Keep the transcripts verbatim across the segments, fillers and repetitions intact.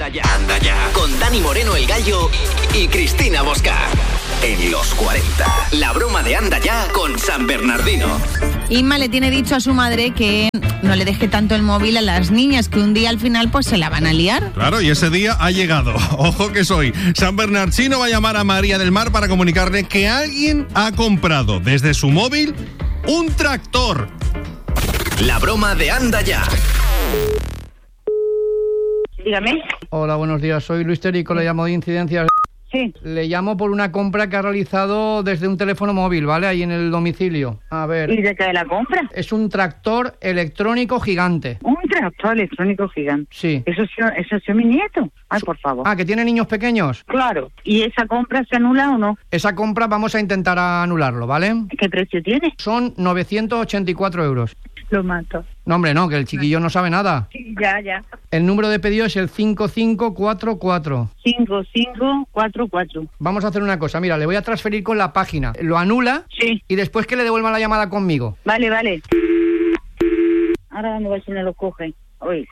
ya, anda ya. Con Dani Moreno el Gallo y Cristina Bosca. En los cuarenta. La broma de Anda Ya con San Bernardino. Inma le tiene dicho a su madre que no le deje tanto el móvil a las niñas, que un día al final pues se la van a liar. Claro, y ese día ha llegado. Ojo que soy. San Bernardino va a llamar a María del Mar para comunicarle que alguien ha comprado desde su móvil un tractor. La broma de Anda Ya. Dígame. Hola, buenos días. Soy Luis Terico, le llamo de Incidencias. Sí. Le llamo por una compra que ha realizado desde un teléfono móvil, ¿vale? Ahí en el domicilio. A ver. ¿Y de qué la compra? Es un tractor electrónico gigante. Un tractor electrónico gigante. Sí. Eso es, eso es mi nieto. Ay, por favor. Ah, ¿que tiene niños pequeños? Claro. ¿Y esa compra se anula o no? Esa compra vamos a intentar anularlo, ¿vale? ¿Qué precio tiene? Son novecientos ochenta y cuatro euros. Lo mato. No, hombre, no, que el chiquillo no sabe nada. Sí, ya, ya. El número de pedido es el cinco cinco cuatro cuatro. cinco cinco cuatro cuatro. Vamos a hacer una cosa, mira, le voy a transferir con la página. Lo anula. Sí. Y después que le devuelva la llamada conmigo. Vale, vale. Ahora vamos a ver si me lo coge. Oye.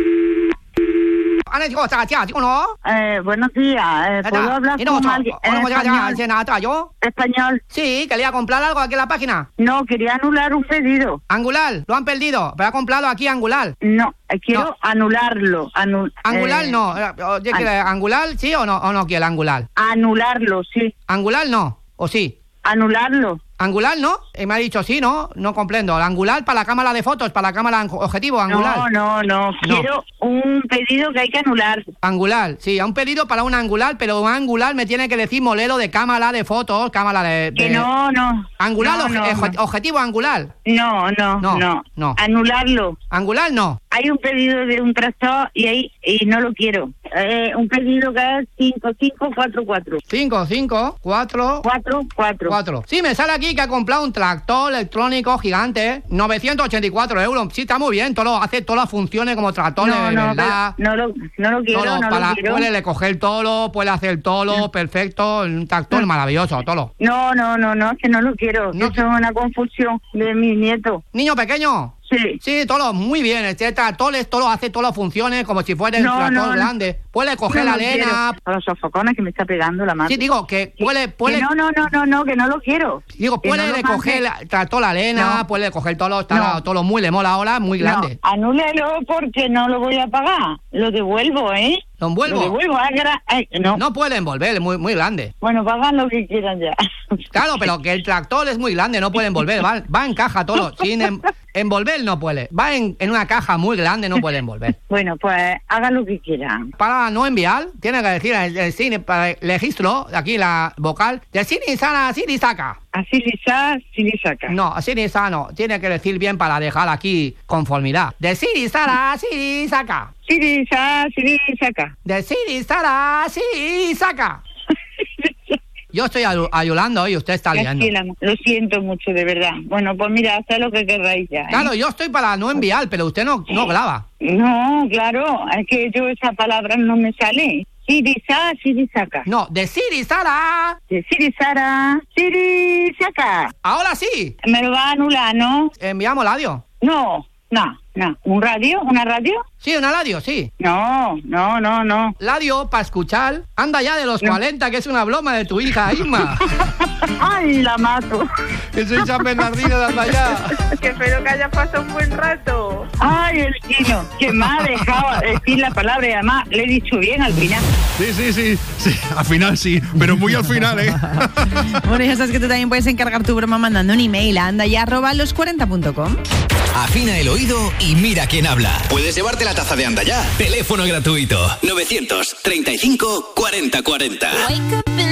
Eh, buenos días. Eh, ¿Puedo hablar con alguien en español? ¿Español? Sí, que le iba a comprar algo aquí en la página. No, quería anular un pedido. Angular, lo han perdido, pero ha comprado aquí Angular. No, quiero No. anularlo. Anu Angular eh, no. Oye, an- ¿quiere Angular sí o no, o no quiere Angular? Anularlo, sí. Angular no, o sí. Anularlo. Angular no, y me ha dicho sí, no, no comprendo. El Angular para la cámara de fotos, para la cámara objetivo, Angular. No, no, no. Quiero un pedido que hay que anular. Angular, sí, a un pedido para un Angular, pero un Angular me tiene que decir modelo de cámara de fotos, cámara de... de... Que no, no. Angular, no, oje- no, oje- no. objetivo Angular. No, no, No, no, no. Anularlo. Angular no. Hay un pedido de un tractor y ahí y no lo quiero. Eh, un pedido que es cinco cinco cuatro cuatro. cinco, cinco, cuatro, cuatro, cuatro. cuatro. Sí, me sale aquí que ha comprado un tractor electrónico gigante, novecientos ochenta y cuatro euros. Sí, está muy bien, todo lo, hace todas las funciones como tractor No, de no, verdad. pero no lo, no lo quiero, Todo, no para, lo quiero. puede recoger el tolo, puede hacer el tolo, perfecto, un tractor maravilloso, tolo. No, no, no, no, es que no lo quiero. No. Eso es una confusión de mi nieto. Niño pequeño. Sí. Sí, todo muy bien, este tractor es- todo hace todas las funciones como si fuera un No, tractor no, no. grande. Puede coger No la lo quiero. arena. A los sofocones que me está pegando la mano. Sí, digo que puede, puede, Que no, no, no, no, no, que no lo quiero. digo, Que puede no lo recoger mande. la- tractor la arena, No. puede coger todo lo, está No. todo lo muy le mola ahora, muy grande. No, anúlelo porque no lo voy a pagar. Lo devuelvo, ¿eh? ¿Lo envuelvo? Lo devuelvo. ah, gra- ay, no. No puede envolver, es muy, muy grande. Bueno, pagan lo que quieran ya. Claro, pero que el tractor es muy grande, no puede envolver, va, va en caja todo, sin em- envolver no puede. Va en, en una caja muy grande, no puede envolver. Bueno, pues hagan lo que quieran. Para no enviar, tiene que decir el, el cine, para el registro, aquí la vocal, de Sini Sana, Sini Saca. Así lisa, sí le saca. No, Sini Sano, tiene que decir bien para dejar aquí conformidad. De Sini Sana, Sini Saca. Sí lisa, sí le saca. De Sini Sana, Sini Saca. Yo estoy ayu- ayudando y usted está liando. Así la- Lo siento mucho, de verdad. Bueno, pues mira, haz lo que querráis ya. ¿eh? Claro, yo estoy para no enviar, pero usted no, no graba. No, claro, es que yo esa palabra no me sale. Sirisa, Sirisaka. No, de Siri Sara. De Sirisara, Sirisaka. Ahora sí. Me lo va a anular, ¿no? Enviamos el audio. No, no, no. ¿Un radio? ¿Una radio? Sí, una radio, sí. No, no, no, no. Radio para escuchar. Anda ya de los No. cuarenta, que es una broma de tu hija, Isma. Ay, la mato. Que soy San Bernardino de Anda ya. Que espero que haya pasado un buen rato. Ay, el chino, que me ha dejado decir la palabra y además le he dicho bien al final. Sí, sí, sí, sí, al final sí, pero muy al final, ¿eh? Bueno, ya sabes que tú también puedes encargar tu broma mandando un email a andaya arroba los cuarenta punto com. Afina el oído y mira quién habla. Puedes llevarte la taza de Anda Ya. Teléfono gratuito. novecientos treinta y cinco cuarenta cuarenta. Wake up in